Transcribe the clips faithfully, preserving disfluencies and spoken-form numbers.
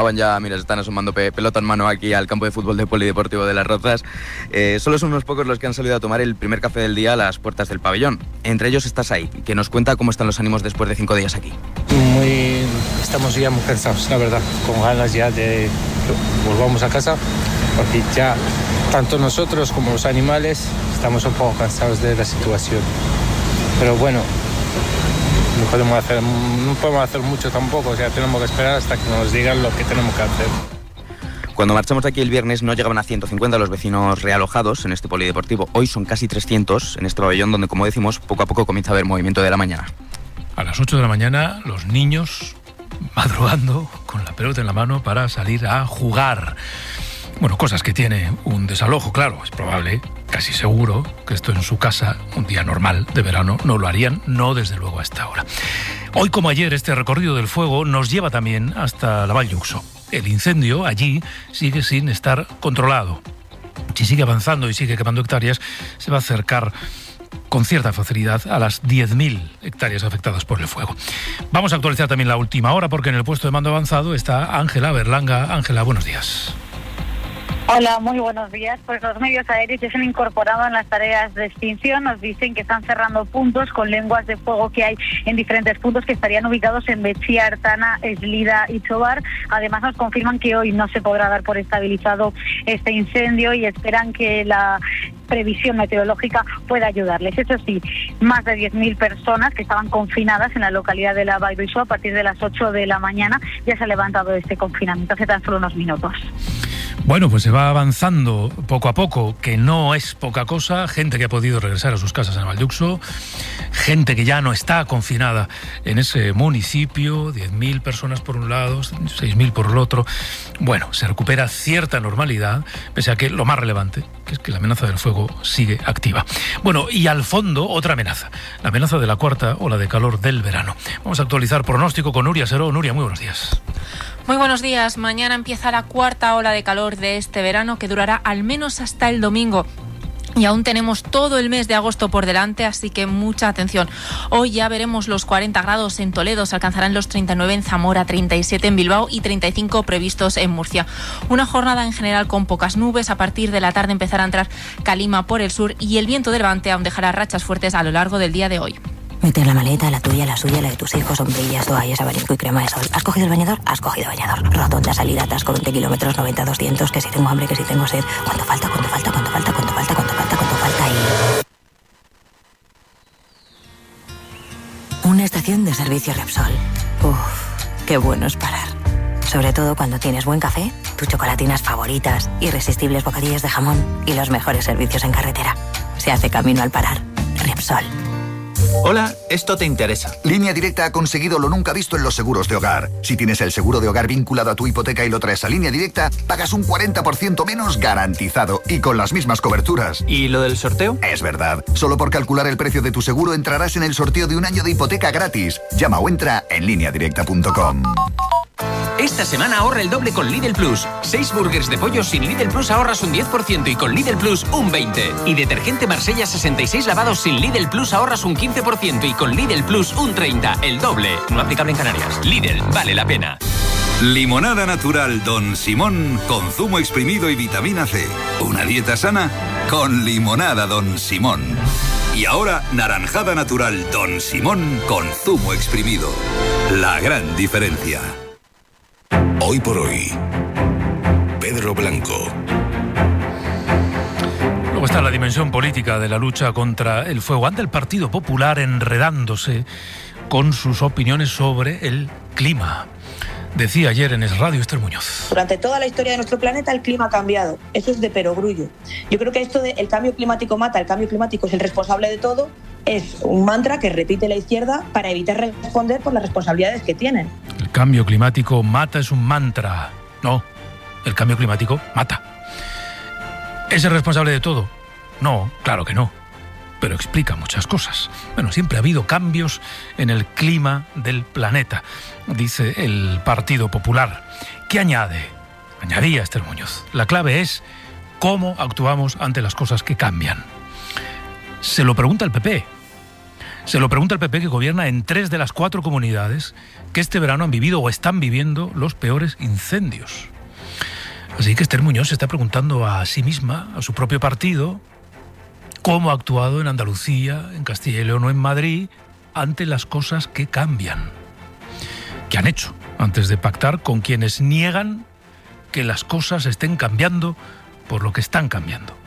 asomaban ya, mira, se están asomando pe- pelota en mano aquí al campo de fútbol de Polideportivo de Las Rozas. Eh, solo son unos pocos los que han salido a tomar el primer café del día a las puertas del pabellón. Entre ellos estás ahí, que nos cuenta cómo están los ánimos después de cinco días aquí. Muy, estamos ya muy cansados, la verdad, con ganas ya de que volvamos a casa, porque ya tanto nosotros como los animales estamos un poco cansados de la situación. Pero bueno, no podemos hacer, no podemos hacer mucho tampoco, o sea, tenemos que esperar hasta que nos digan lo que tenemos que hacer. Cuando marchamos de aquí el viernes no llegaban a ciento cincuenta los vecinos realojados en este polideportivo. Hoy son casi trescientos en este pabellón donde, como decimos, poco a poco comienza a haber movimiento de la mañana. A las ocho de la mañana los niños madrugando con la pelota en la mano para salir a jugar. Bueno, cosas que tiene un desalojo, claro, es probable, casi seguro, que esto en su casa, un día normal de verano, no lo harían, no desde luego a esta hora. Hoy como ayer, este recorrido del fuego nos lleva también hasta la Vall d'Uixó. El incendio allí sigue sin estar controlado. Si sigue avanzando y sigue quemando hectáreas, se va a acercar con cierta facilidad a las diez mil hectáreas afectadas por el fuego. Vamos a actualizar también la última hora porque en el puesto de mando avanzado está Ángela Berlanga. Ángela, buenos días. Hola, muy buenos días. Pues los medios aéreos ya se han incorporado en las tareas de extinción. Nos dicen que están cerrando puntos con lenguas de fuego que hay en diferentes puntos que estarían ubicados en Betxí, Artana, Eslida y Tobar. Además nos confirman que hoy no se podrá dar por estabilizado este incendio y esperan que la previsión meteorológica pueda ayudarles. Eso sí, más de diez mil personas que estaban confinadas en la localidad de la Vall d'Uixó a partir de las ocho de la mañana ya se ha levantado este confinamiento hace tan solo unos minutos. Bueno, pues se va avanzando poco a poco, que no es poca cosa. Gente que ha podido regresar a sus casas en Vall d'Uixó, gente que ya no está confinada en ese municipio, diez mil personas por un lado, seis mil por el otro. Bueno, se recupera cierta normalidad, pese a que lo más relevante, que es que la amenaza del fuego sigue activa. Bueno, y al fondo otra amenaza, la amenaza de la cuarta ola de calor del verano. Vamos a actualizar pronóstico con Nuria Seró. Nuria, muy buenos días. Muy buenos días. Mañana empieza la cuarta ola de calor de este verano que durará al menos hasta el domingo. Y aún tenemos todo el mes de agosto por delante, así que mucha atención. Hoy ya veremos los cuarenta grados en Toledo, se alcanzarán los treinta y nueve en Zamora, treinta y siete en Bilbao y treinta y cinco previstos en Murcia. Una jornada en general con pocas nubes. A partir de la tarde empezará a entrar calima por el sur y el viento de levante aún dejará rachas fuertes a lo largo del día de hoy. Meter la maleta, la tuya, la suya, la de tus hijos, sombrillas, toallas, abanico y crema de sol. ¿Has cogido el bañador? Has cogido bañador. Rotonda, salida, atasco, veinte kilómetros, noventa, doscientos, que si tengo hambre, que si tengo sed. ¿Cuánto falta, cuánto falta, cuánto falta, cuánto falta, cuánto falta, cuánto falta? Y... Una estación de servicio Repsol. Uff, qué bueno es parar. Sobre todo cuando tienes buen café, tus chocolatinas favoritas, irresistibles bocadillos de jamón y los mejores servicios en carretera. Se hace camino al parar. Repsol. Hola, esto te interesa. Línea Directa ha conseguido lo nunca visto en los seguros de hogar. Si tienes el seguro de hogar vinculado a tu hipoteca y lo traes a Línea Directa, pagas un cuarenta por ciento menos garantizado y con las mismas coberturas. ¿Y lo del sorteo? Es verdad. Solo por calcular el precio de tu seguro entrarás en el sorteo de un año de hipoteca gratis. Llama o entra en línea directa punto com. Esta semana ahorra el doble con Lidl Plus. Seis burgers de pollo sin Lidl Plus ahorras un diez por ciento y con Lidl Plus un veinte por ciento. Y detergente Marsella sesenta y seis lavados sin Lidl Plus ahorras un quince por ciento y con Lidl Plus un treinta por ciento. El doble. No aplicable en Canarias. Lidl, vale la pena. Limonada natural Don Simón con zumo exprimido y vitamina C. Una dieta sana con limonada Don Simón. Y ahora naranjada natural Don Simón con zumo exprimido. La gran diferencia. Hoy por hoy, Pedro Blanco. Luego está la dimensión política de la lucha contra el fuego. Anda el Partido Popular enredándose con sus opiniones sobre el clima. Decía ayer en Es Radio Esther Muñoz. Durante toda la historia de nuestro planeta el clima ha cambiado. Eso es de perogrullo. Yo creo que esto de el cambio climático mata, el cambio climático es el responsable de todo, es un mantra que repite la izquierda para evitar responder por las responsabilidades que tienen. El cambio climático mata es un mantra. No, el cambio climático mata. ¿Es el responsable de todo? No, claro que no. Pero explica muchas cosas. Bueno, siempre ha habido cambios en el clima del planeta, dice el Partido Popular. ¿Qué añade? Añadía Esther Muñoz. La clave es cómo actuamos ante las cosas que cambian. Se lo pregunta el P P. Se lo pregunta el P P, que gobierna en tres de las cuatro comunidades que este verano han vivido o están viviendo los peores incendios. Así que Esther Muñoz se está preguntando a sí misma, a su propio partido, cómo ha actuado en Andalucía, en Castilla y León o en Madrid ante las cosas que cambian. ¿Qué han hecho antes de pactar con quienes niegan que las cosas estén cambiando por lo que están cambiando?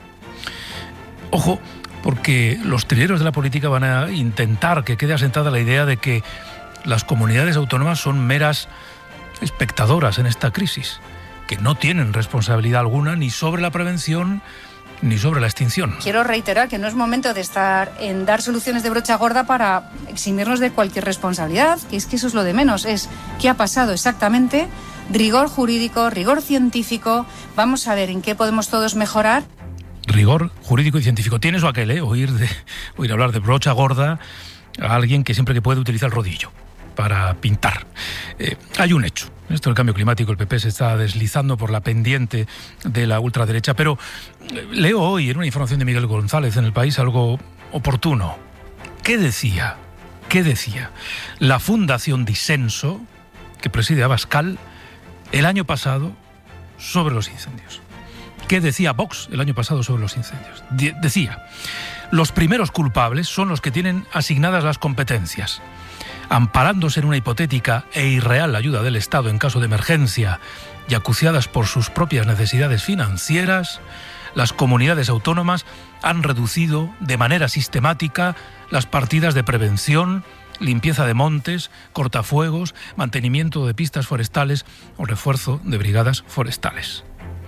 Ojo, porque los trileros de la política van a intentar que quede asentada la idea de que las comunidades autónomas son meras espectadoras en esta crisis, que no tienen responsabilidad alguna ni sobre la prevención ni sobre la extinción. Quiero reiterar que no es momento de estar en dar soluciones de brocha gorda para eximirnos de cualquier responsabilidad, que es que eso es lo de menos, es qué ha pasado exactamente, rigor jurídico, rigor científico, vamos a ver en qué podemos todos mejorar. Rigor jurídico y científico. Tiene eso aquel, ¿eh? Oír, de, oír hablar de brocha gorda a alguien que siempre que puede utiliza el rodillo para pintar. Eh, hay un hecho. Esto del cambio climático, el P P se está deslizando por la pendiente de la ultraderecha, pero leo hoy en una información de Miguel González en El País algo oportuno. ¿Qué decía? ¿Qué decía la Fundación Disenso, que preside Abascal, el año pasado sobre los incendios? ¿Qué decía Vox el año pasado sobre los incendios? De- decía, los primeros culpables son los que tienen asignadas las competencias. Amparándose en una hipotética e irreal ayuda del Estado en caso de emergencia y acuciadas por sus propias necesidades financieras, las comunidades autónomas han reducido de manera sistemática las partidas de prevención, limpieza de montes, cortafuegos, mantenimiento de pistas forestales o refuerzo de brigadas forestales.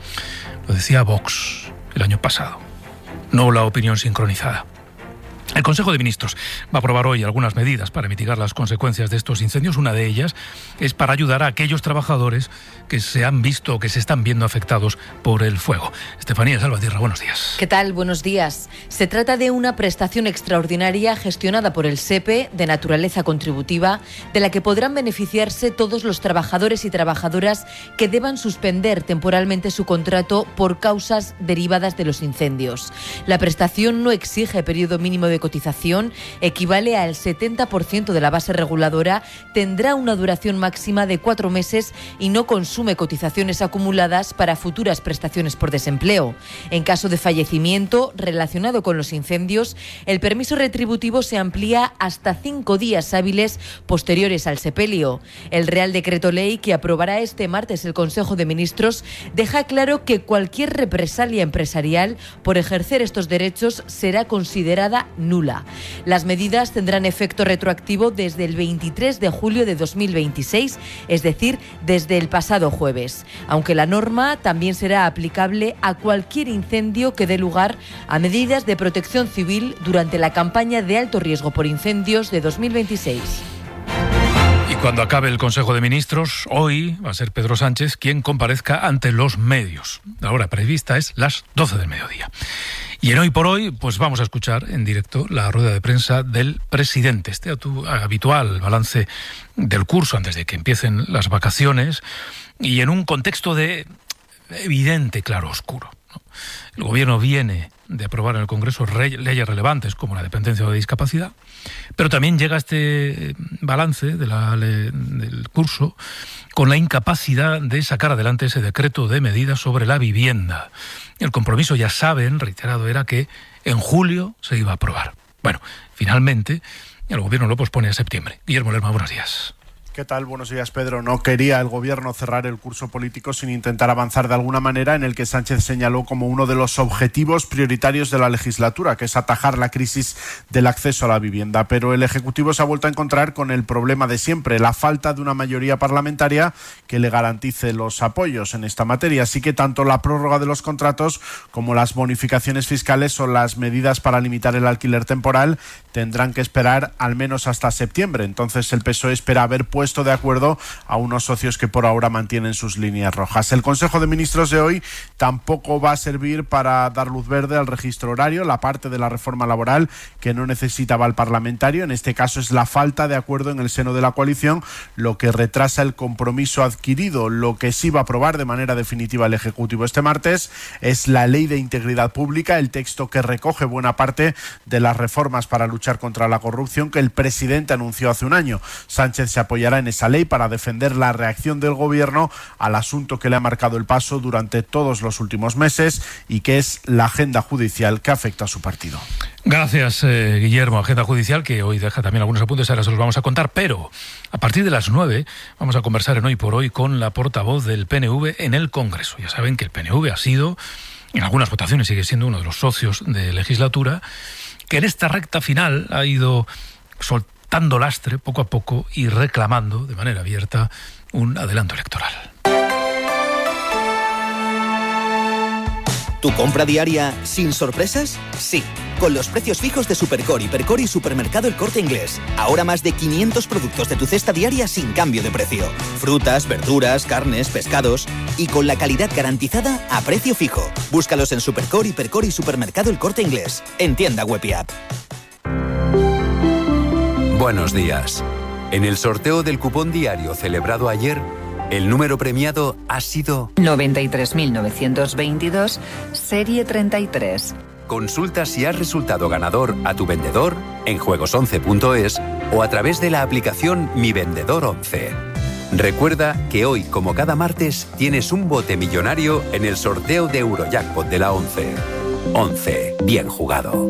Lo decía Vox el año pasado, no la opinión sincronizada. El Consejo de Ministros va a aprobar hoy algunas medidas para mitigar las consecuencias de estos incendios. Una de ellas es para ayudar a aquellos trabajadores que se han visto o que se están viendo afectados por el fuego. Estefanía Salvatierra, buenos días. ¿Qué tal? Buenos días. Se trata de una prestación extraordinaria gestionada por el SEPE de naturaleza contributiva, de la que podrán beneficiarse todos los trabajadores y trabajadoras que deban suspender temporalmente su contrato por causas derivadas de los incendios. La prestación no exige periodo mínimo de cotización, equivale al setenta por ciento de la base reguladora, tendrá una duración máxima de cuatro meses y no consume cotizaciones acumuladas para futuras prestaciones por desempleo. En caso de fallecimiento relacionado con los incendios, el permiso retributivo se amplía hasta cinco días hábiles posteriores al sepelio. El Real Decreto Ley que aprobará este martes el Consejo de Ministros deja claro que cualquier represalia empresarial por ejercer estos derechos será considerada nula. Las medidas tendrán efecto retroactivo desde el veintitrés de julio de dos mil veintiséis, es decir, desde el pasado jueves, aunque la norma también será aplicable a cualquier incendio que dé lugar a medidas de protección civil durante la campaña de alto riesgo por incendios de dos mil veintiséis. Y cuando acabe el Consejo de Ministros, hoy va a ser Pedro Sánchez quien comparezca ante los medios. La hora prevista es las doce del mediodía. Y en Hoy por Hoy, pues vamos a escuchar en directo la rueda de prensa del presidente. Este habitual balance del curso antes de que empiecen las vacaciones y en un contexto de evidente claroscuro, ¿no? El Gobierno viene de aprobar en el Congreso leyes relevantes como la dependencia o de discapacidad, pero también llega este balance de la, del curso con la incapacidad de sacar adelante ese decreto de medidas sobre la vivienda. El compromiso, ya saben, reiterado, era que en julio se iba a aprobar. Bueno, finalmente el Gobierno lo pospone a septiembre. Guillermo Lerma, buenos días. ¿Qué tal? Buenos días, Pedro. No quería el Gobierno cerrar el curso político sin intentar avanzar de alguna manera en el que Sánchez señaló como uno de los objetivos prioritarios de la legislatura, que es atajar la crisis del acceso a la vivienda. Pero el Ejecutivo se ha vuelto a encontrar con el problema de siempre, la falta de una mayoría parlamentaria que le garantice los apoyos en esta materia. Así que tanto la prórroga de los contratos como las bonificaciones fiscales o las medidas para limitar el alquiler temporal tendrán que esperar al menos hasta septiembre. Entonces el P S O E espera haber puesto puesto de acuerdo a unos socios que por ahora mantienen sus líneas rojas. El Consejo de Ministros de hoy tampoco va a servir para dar luz verde al registro horario, la parte de la reforma laboral que no necesita aval parlamentario. En este caso es la falta de acuerdo en el seno de la coalición lo que retrasa el compromiso adquirido. Lo que sí va a aprobar de manera definitiva el Ejecutivo este martes es la Ley de Integridad Pública, el texto que recoge buena parte de las reformas para luchar contra la corrupción que el presidente anunció hace un año. Sánchez se apoyará en esa ley para defender la reacción del gobierno al asunto que le ha marcado el paso durante todos los últimos meses y que es la agenda judicial que afecta a su partido. Gracias, eh, Guillermo. Agenda judicial que hoy deja también algunos apuntes, ahora se los vamos a contar, pero a partir de las nueve vamos a conversar en Hoy por Hoy con la portavoz del P N V en el Congreso. Ya saben que el P N V ha sido, en algunas votaciones sigue siendo uno de los socios de legislatura, que en esta recta final ha ido soltando lastre poco a poco y reclamando de manera abierta un adelanto electoral. ¿Tu compra diaria sin sorpresas? Sí, con los precios fijos de Supercore, Hipercore y Supermercado El Corte Inglés. Ahora más de quinientos productos de tu cesta diaria sin cambio de precio. Frutas, verduras, carnes, pescados y con la calidad garantizada a precio fijo. Búscalos en Supercore, Hipercore y Supermercado El Corte Inglés. En tienda web y app. Buenos días. En el sorteo del cupón diario celebrado ayer, el número premiado ha sido noventa y tres mil novecientos veintidós, serie treinta y tres. Consulta si has resultado ganador a tu vendedor en juegos once punto es o a través de la aplicación Mi Vendedor once. Recuerda que hoy, como cada martes, tienes un bote millonario en el sorteo de Eurojackpot de la once. once. Bien jugado.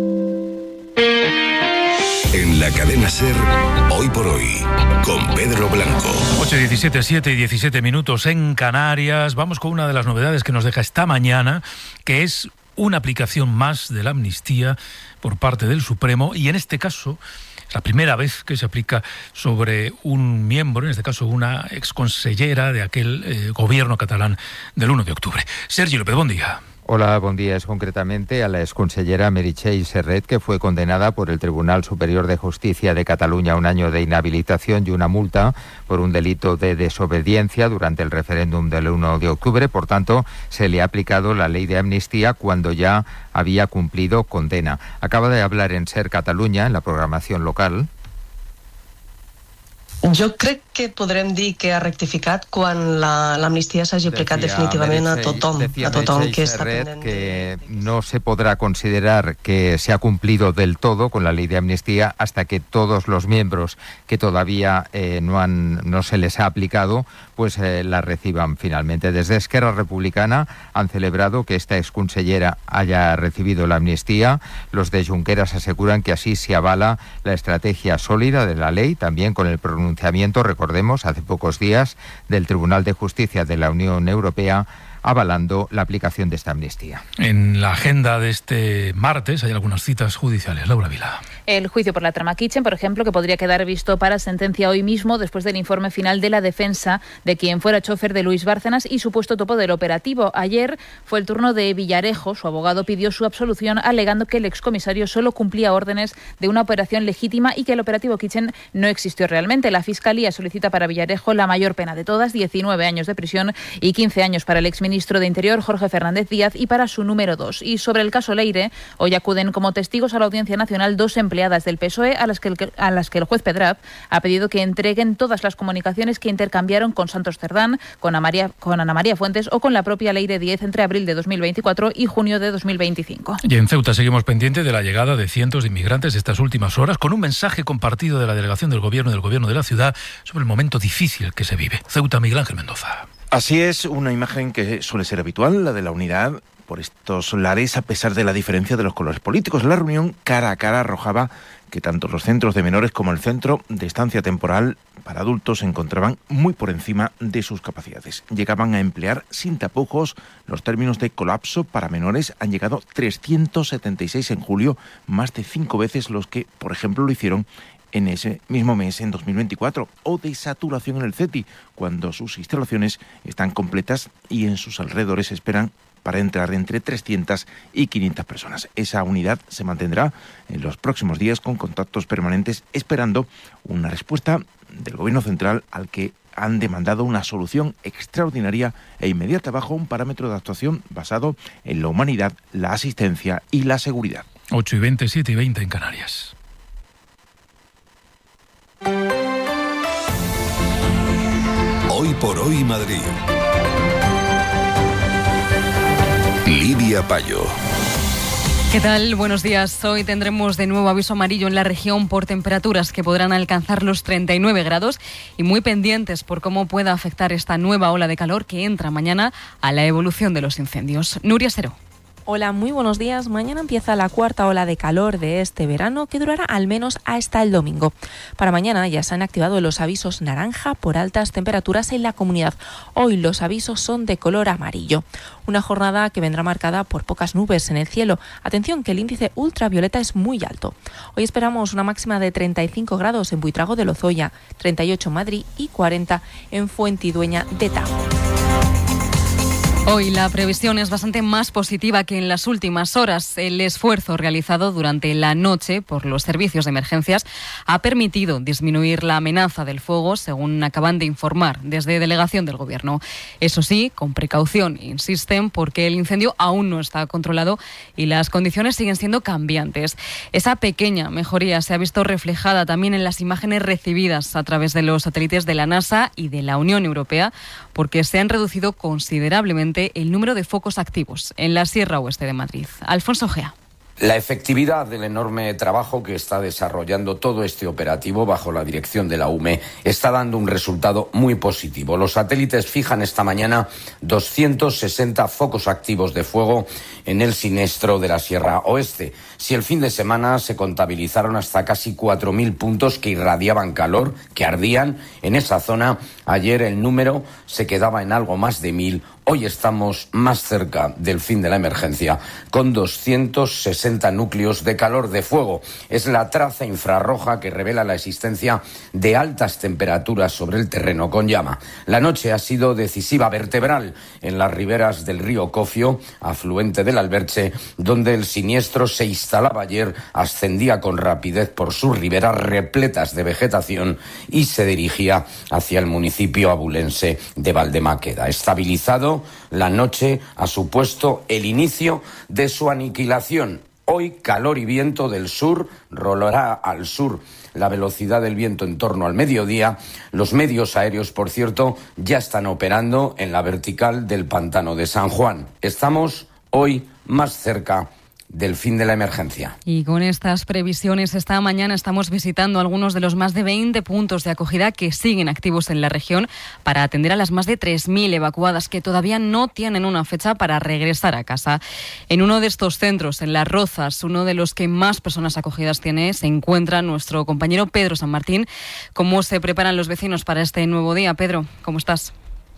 En la cadena SER, Hoy por Hoy, con Pedro Blanco. ocho diecisiete, siete y diecisiete minutos en Canarias. Vamos con una de las novedades que nos deja esta mañana, que es una aplicación más de la amnistía por parte del Supremo, y en este caso es la primera vez que se aplica sobre un miembro, en este caso una exconsellera de aquel eh, gobierno catalán del uno de octubre. Sergi López, buen día. Hola, buen día. Es concretamente a la exconsellera Meritxell Serret, que fue condenada por el Tribunal Superior de Justicia de Cataluña a un año de inhabilitación y una multa por un delito de desobediencia durante el referéndum del uno de octubre. Por tanto, se le ha aplicado la ley de amnistía cuando ya había cumplido condena. Acaba de hablar en SER Catalunya, en la programación local. Jo crec que podrem dir que ha rectificat quan la, l'amnistia s'hagi aplicat definitivament a tothom, a tothom que està pendent. Que no se podrá considerar que se ha cumplido del todo con la ley de amnistía hasta que todos los miembros que todavía eh, no han no se les ha aplicado pues eh, la reciban finalmente. Desde Esquerra Republicana han celebrado que esta exconsellera haya recibido la amnistía. Los de Junqueras aseguran que así se avala la estrategia sólida de la ley, también con el pronunciamiento, recordemos, hace pocos días del Tribunal de Justicia de la Unión Europea avalando la aplicación de esta amnistía. En la agenda de este martes hay algunas citas judiciales. Laura Vila. El juicio por la trama Kitchen, por ejemplo, que podría quedar visto para sentencia hoy mismo después del informe final de la defensa de quien fuera chofer de Luis Bárcenas y supuesto topo del operativo. Ayer fue el turno de Villarejo. Su abogado pidió su absolución alegando que el excomisario solo cumplía órdenes de una operación legítima y que el operativo Kitchen no existió realmente. La Fiscalía solicita para Villarejo la mayor pena de todas, diecinueve años de prisión y quince años para el exministro ministro de Interior, Jorge Fernández Díaz, y para su número dos. Y sobre el caso Leire, hoy acuden como testigos a la Audiencia Nacional dos empleadas del P S O E a las que el, a las que el juez Pedrap ha pedido que entreguen todas las comunicaciones que intercambiaron con Santos Cerdán, con Ana María, con Ana María Fuentes o con la propia Leire Díez entre abril de dos mil veinticuatro y junio de dos mil veinticinco. Y en Ceuta seguimos pendientes de la llegada de cientos de inmigrantes estas últimas horas, con un mensaje compartido de la delegación del Gobierno y del Gobierno de la ciudad sobre el momento difícil que se vive. Ceuta, Miguel Ángel Mendoza. Así es, una imagen que suele ser habitual, la de la unidad por estos lares, a pesar de la diferencia de los colores políticos. La reunión cara a cara arrojaba que tanto los centros de menores como el centro de estancia temporal para adultos se encontraban muy por encima de sus capacidades. Llegaban a emplear sin tapujos los términos de colapso para menores. Han llegado trescientos setenta y seis en julio, más de cinco veces los que, por ejemplo, lo hicieron en ese mismo mes, en dos mil veinticuatro, o de saturación en el CETI, cuando sus instalaciones están completas y en sus alrededores esperan para entrar entre trescientas y quinientas personas. Esa unidad se mantendrá en los próximos días con contactos permanentes, esperando una respuesta del Gobierno central al que han demandado una solución extraordinaria e inmediata bajo un parámetro de actuación basado en la humanidad, la asistencia y la seguridad. ocho y veinte, siete y veinte en Canarias. Hoy por hoy Madrid. Lidia Payo. ¿Qué tal? Buenos días. Hoy tendremos de nuevo aviso amarillo en la región por temperaturas que podrán alcanzar los treinta y nueve grados y muy pendientes por cómo pueda afectar esta nueva ola de calor que entra mañana a la evolución de los incendios. Nuria Seró. Hola, muy buenos días. Mañana empieza la cuarta ola de calor de este verano que durará al menos hasta el domingo. Para mañana ya se han activado los avisos naranja por altas temperaturas en la comunidad. Hoy los avisos son de color amarillo. Una jornada que vendrá marcada por pocas nubes en el cielo. Atención que el índice ultravioleta es muy alto. Hoy esperamos una máxima de treinta y cinco grados en Buitrago de Lozoya, treinta y ocho en Madrid y cuarenta en Fuentidueña de Tajo. Hoy la previsión es bastante más positiva que en las últimas horas. El esfuerzo realizado durante la noche por los servicios de emergencias ha permitido disminuir la amenaza del fuego, según acaban de informar desde delegación del Gobierno. Eso sí, con precaución, insisten, porque el incendio aún no está controlado y las condiciones siguen siendo cambiantes. Esa pequeña mejoría se ha visto reflejada también en las imágenes recibidas a través de los satélites de la NASA y de la Unión Europea, porque se han reducido considerablemente el número de focos activos en la Sierra Oeste de Madrid. Alfonso Gea. La efectividad del enorme trabajo que está desarrollando todo este operativo bajo la dirección de la U M E está dando un resultado muy positivo. Los satélites fijan esta mañana doscientos sesenta focos activos de fuego en el siniestro de la Sierra Oeste. Si el fin de semana se contabilizaron hasta casi cuatro mil puntos que irradiaban calor, que ardían en esa zona, ayer el número se quedaba en algo más de mil. Hoy estamos más cerca del fin de la emergencia, con doscientos sesenta núcleos de calor de fuego. Es la traza infrarroja que revela la existencia de altas temperaturas sobre el terreno con llama. La noche ha sido decisiva, vertebral, en las riberas del río Cofio, afluente del Alberche, donde el siniestro se instalaba ayer, ascendía con rapidez por sus riberas repletas de vegetación y se dirigía hacia el municipio abulense de Valdemaqueda. Estabilizado, la noche ha supuesto el inicio de su aniquilación. Hoy, calor y viento del sur, rolará al sur la velocidad del viento en torno al mediodía. Los medios aéreos, por cierto, ya están operando en la vertical del pantano de San Juan. Estamos hoy más cerca del fin de la emergencia. Y con estas previsiones, esta mañana estamos visitando algunos de los más de veinte puntos de acogida que siguen activos en la región para atender a las más de tres mil evacuadas que todavía no tienen una fecha para regresar a casa. En uno de estos centros, en Las Rozas, uno de los que más personas acogidas tiene, se encuentra nuestro compañero Pedro San Martín. ¿Cómo se preparan los vecinos para este nuevo día? Pedro, ¿cómo estás?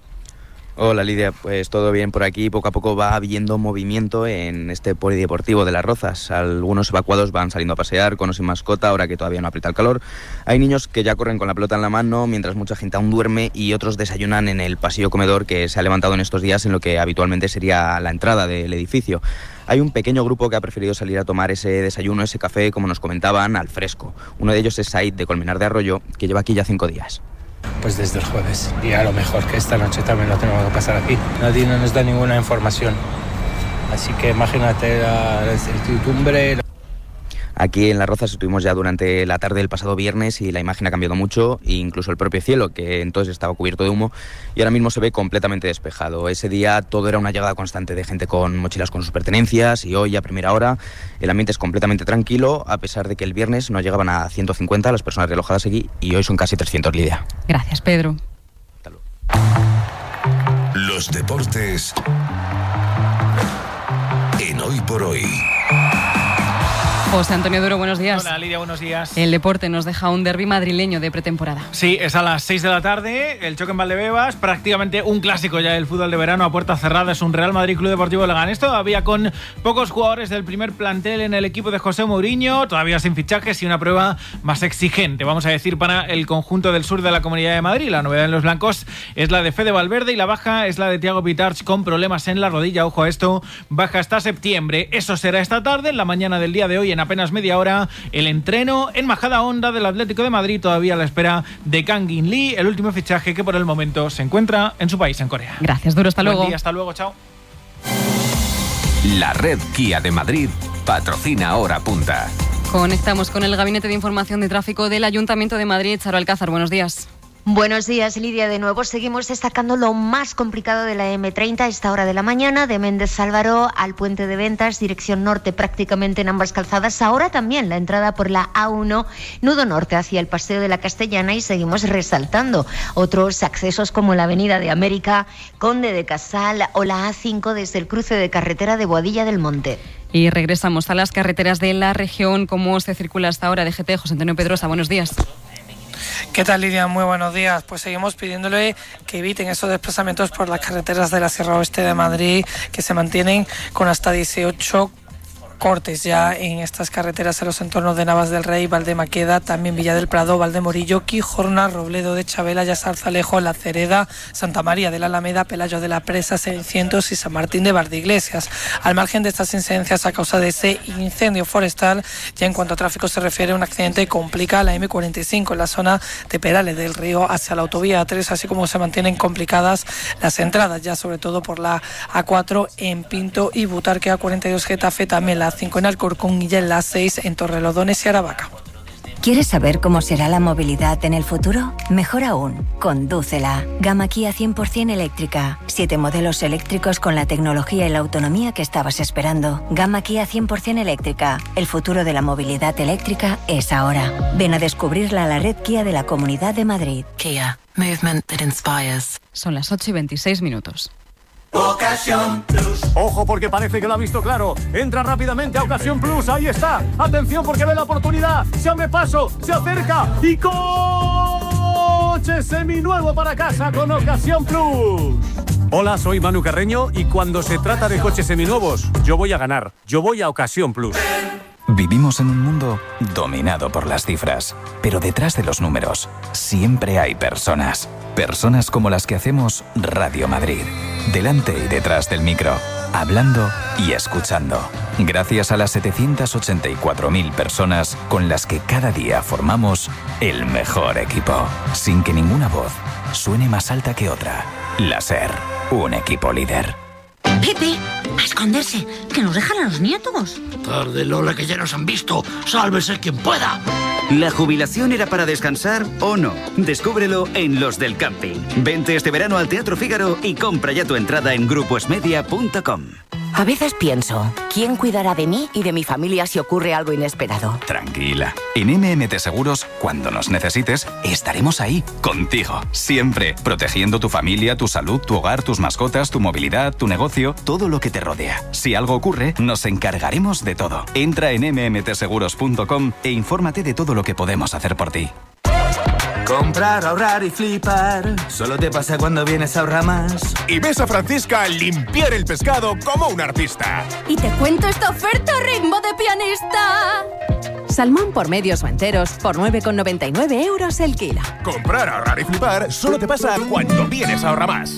Hola Lidia, pues todo bien por aquí. Poco a poco va habiendo movimiento en este polideportivo de Las Rozas. Algunos evacuados van saliendo a pasear con o sin mascota, ahora que todavía no aprieta el calor. Hay niños que ya corren con la pelota en la mano, mientras mucha gente aún duerme, y otros desayunan en el pasillo comedor que se ha levantado en estos días en lo que habitualmente sería la entrada del edificio. Hay un pequeño grupo que ha preferido salir a tomar ese desayuno, ese café, como nos comentaban, al fresco. Uno de ellos es Said, de Colmenar de Arroyo, que lleva aquí ya cinco días. Pues desde el jueves, y a lo mejor que esta noche también lo tenemos que pasar aquí. Nadie no nos da ninguna información, así que imagínate la incertidumbre. Aquí en Las Rozas estuvimos ya durante la tarde del pasado viernes y la imagen ha cambiado mucho, e incluso el propio cielo, que entonces estaba cubierto de humo, y ahora mismo se ve completamente despejado. Ese día todo era una llegada constante de gente con mochilas con sus pertenencias, y hoy a primera hora el ambiente es completamente tranquilo, a pesar de que el viernes no llegaban a ciento cincuenta las personas relojadas aquí y hoy son casi trescientos, Lidia. Gracias, Pedro. Los deportes en Hoy por Hoy. José Antonio Duro, buenos días. Hola Lidia, buenos días. El deporte nos deja un derbi madrileño de pretemporada. Sí, es a las seis de la tarde, el choque en Valdebebas, prácticamente un clásico ya del fútbol de verano a puerta cerrada. Es un Real Madrid Club Deportivo Leganés, todavía con pocos jugadores del primer plantel en el equipo de José Mourinho, todavía sin fichajes y una prueba más exigente, vamos a decir, para el conjunto del sur de la Comunidad de Madrid. La novedad en los blancos es la de Fede Valverde y la baja es la de Thiago Pitarch con problemas en la rodilla. Ojo a esto, baja hasta septiembre. Eso será esta tarde, en la mañana del día de hoy en apenas media hora el entreno en Majadahonda del Atlético de Madrid, todavía a la espera de Kang In Lee, el último fichaje que por el momento se encuentra en su país, en Corea. Gracias, Duro, hasta Buen luego. día, hasta luego, chao. La red Kia de Madrid patrocina Hora Punta. Conectamos con el Gabinete de Información de Tráfico del Ayuntamiento de Madrid. Charo Alcázar, buenos días. Buenos días, Lidia. De nuevo seguimos destacando lo más complicado de la eme treinta a esta hora de la mañana, de Méndez Álvaro al Puente de Ventas, dirección norte prácticamente en ambas calzadas. Ahora también la entrada por la A uno, nudo norte hacia el Paseo de la Castellana, y seguimos resaltando otros accesos como la Avenida de América, Conde de Casal o la A cinco desde el cruce de carretera de Boadilla del Monte. Y regresamos a las carreteras de la región. ¿Cómo se circula hasta ahora? D G T, José Antonio Pedrosa, buenos días. ¿Qué tal, Lidia? Muy buenos días. Pues seguimos pidiéndole que eviten esos desplazamientos por las carreteras de la Sierra Oeste de Madrid, que se mantienen con hasta dieciocho cortes ya en estas carreteras en los entornos de Navas del Rey, Valdemaqueda, también Villa del Prado, Valdemorillo, Quijorna, Robledo de Chabela, Yasarzalejo, La Cereda, Santa María de la Alameda, Pelayo de la Presa, seiscientos y San Martín de Valdeiglesias. Al margen de estas incidencias a causa de ese incendio forestal, ya en cuanto a tráfico se refiere, un accidente complica la eme cuarenta y cinco en la zona de Perales del Río hacia la autovía A tres, así como se mantienen complicadas las entradas, ya sobre todo por la A cuatro en Pinto y Butarque, A cuarenta y dos Getafe, también la cinco en Alcorcón y ya en la seis en Torrelodones y Aravaca. ¿Quieres saber cómo será la movilidad en el futuro? Mejor aún, condúcela. Gama Kia cien por ciento eléctrica. Siete modelos eléctricos con la tecnología y la autonomía que estabas esperando. Gama Kia cien por ciento eléctrica. El futuro de la movilidad eléctrica es ahora. Ven a descubrirla a la red Kia de la Comunidad de Madrid. Kia. Movement that inspires. Son las ocho y veintiséis minutos. Ocasión Plus. Ojo, porque parece que lo ha visto claro. Entra rápidamente a Ocasión Plus. Ahí está. Atención, porque ve la oportunidad. Se abre paso, se acerca y coche seminuevo para casa con Ocasión Plus. Hola, soy Manu Carreño y cuando se trata de coches seminuevos, yo voy a ganar. Yo voy a Ocasión Plus. Vivimos en un mundo dominado por las cifras, pero detrás de los números siempre hay personas. Personas como las que hacemos Radio Madrid, delante y detrás del micro, hablando y escuchando. Gracias a las setecientas ochenta y cuatro mil personas con las que cada día formamos el mejor equipo, sin que ninguna voz suene más alta que otra. La SER, un equipo líder. Pepe, a esconderse, que nos dejan a los nietos. Tarde, Lola, que ya nos han visto. Sálvese quien pueda. ¿La jubilación era para descansar o no? Descúbrelo en Los del Camping. Vente este verano al Teatro Fígaro y compra ya tu entrada en grupo esmedia punto com. A veces pienso, ¿quién cuidará de mí y de mi familia si ocurre algo inesperado? Tranquila. En eme eme te Seguros, cuando nos necesites, estaremos ahí, contigo, siempre, protegiendo tu familia, tu salud, tu hogar, tus mascotas, tu movilidad, tu negocio, todo lo que te rodea. Si algo ocurre, nos encargaremos de todo. Entra en eme eme te seguros punto com e infórmate de todo lo que podemos hacer por ti. Comprar, ahorrar y flipar. Solo te pasa cuando vienes a Ahorramás. Y ves a Francisca limpiar el pescado como un artista. Y te cuento esta oferta ritmo de pianista. Salmón por medios o enteros por nueve con noventa y nueve euros el kilo. Comprar, ahorrar y flipar solo te pasa cuando vienes a Ahorramás.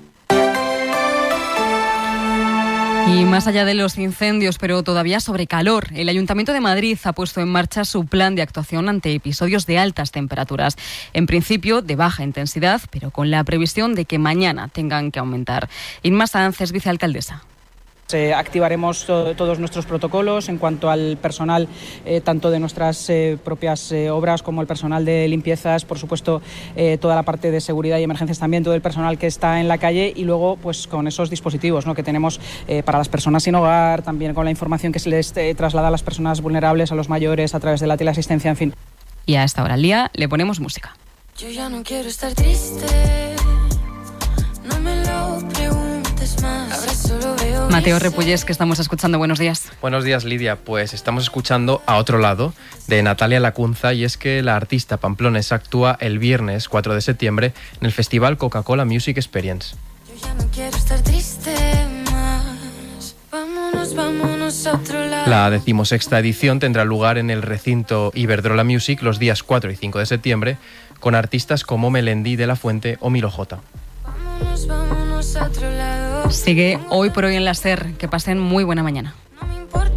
Y más allá de los incendios, pero todavía sobre calor, el Ayuntamiento de Madrid ha puesto en marcha su plan de actuación ante episodios de altas temperaturas. En principio, de baja intensidad, pero con la previsión de que mañana tengan que aumentar. Inma Sánchez, vicealcaldesa. Eh, activaremos to- todos nuestros protocolos en cuanto al personal, eh, tanto de nuestras eh, propias eh, obras como el personal de limpiezas, por supuesto, eh, toda la parte de seguridad y emergencias también, todo el personal que está en la calle y luego pues con esos dispositivos, ¿no?, que tenemos eh, para las personas sin hogar, también con la información que se les eh, traslada a las personas vulnerables, a los mayores, a través de la teleasistencia, en fin. Y a esta hora al día le ponemos música. Yo ya no quiero estar triste, no me lo preguntes más. Ahora solo veo Mateo Repullés, que estamos escuchando. Buenos días. Buenos días, Lidia. Pues estamos escuchando A Otro Lado, de Natalia Lacunza, y es que la artista pamplonesa actúa el viernes cuatro de septiembre en el festival Coca-Cola Music Experience. Yo ya no quiero estar triste más. Vámonos, vámonos a otro lado. La decimosexta edición tendrá lugar en el recinto Iberdrola Music los días cuatro y cinco de septiembre, con artistas como Melendi de la Fuente o Milo J. Vámonos, vámonos a otro lado. Sigue Hoy por Hoy en la SER. Que pasen muy buena mañana.